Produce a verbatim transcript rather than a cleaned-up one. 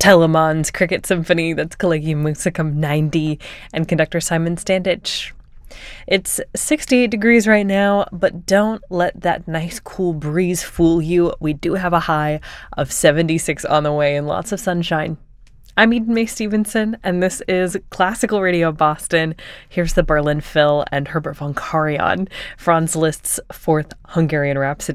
Telemann's Cricket Symphony, that's Collegium Musicum ninety, and conductor Simon Standich. It's sixty-eight degrees right now, but don't let that nice cool breeze fool you. We do have a high of seventy-six on the way and lots of sunshine. I'm Eden Mae Stevenson, and this is Classical Radio Boston. Here's the Berlin Phil and Herbert von Karajan, Franz Liszt's Fourth Hungarian Rhapsody.